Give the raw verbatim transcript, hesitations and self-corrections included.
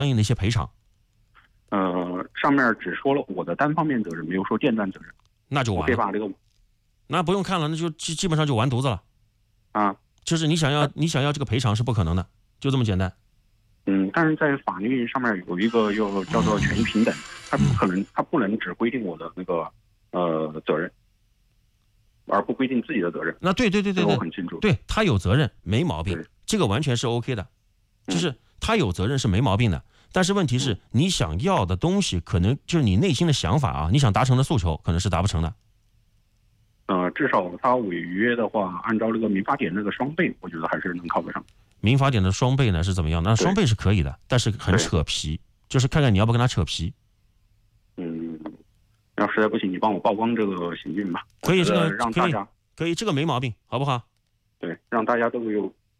相应的一些赔偿？ 呃，上面只说了我的单方面责任，没有说电断责任。 那就完了。 我可以把这个， 那不用看了，那就基基本上就完犊子了。 啊， 就是你想要你想要这个赔偿是不可能的，就这么简单。 嗯，但是在法律上面有一个又叫做权益平等，它不可能，它不能只规定我的那个呃责任，而不规定自己的责任。 那对对对对对， 我很清楚。 对他有责任没毛病，这个完全是 OK 的，就是他有责任是没毛病的。但是问题是你想要的东西，可能就是你内心的想法啊，你想达成的诉求，可能是达不成的。 呃，至少他违约的话，按照这个民法典那个双倍，我觉得还是能靠得上。 民法典的双倍呢是怎么样？那双倍是可以的，但是很扯皮，就是看看你要不跟他扯皮。 嗯，要实在不行，你帮我曝光这个行径吧。 可以，这个让大家可以，可以，这个没毛病，好不好？ 对，让大家都有